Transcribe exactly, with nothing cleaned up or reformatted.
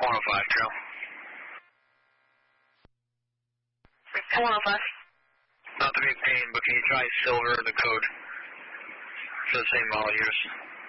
one oh five, Trail. one oh five. Not to be a pain, but can you try silver, the code? For the same model years.